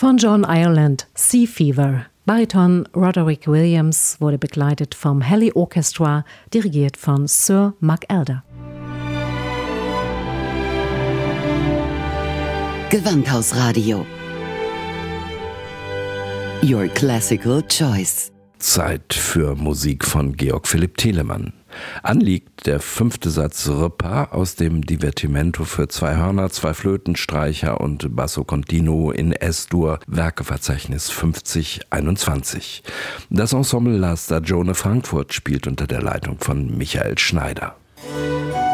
Von John Ireland, Sea Fever. Bariton Roderick Williams wurde begleitet vom Halley Orchestra, dirigiert von Sir Mark Elder. Gewandhausradio. Your classical choice. Zeit für Musik von Georg Philipp Telemann. Anliegt der 5. Satz Repas aus dem Divertimento für 2 Hörner, 2 Flöten, Streicher und Basso Continuo in S-Dur, Werkeverzeichnis 5021. Das Ensemble La Stagione Frankfurt spielt unter der Leitung von Michael Schneider.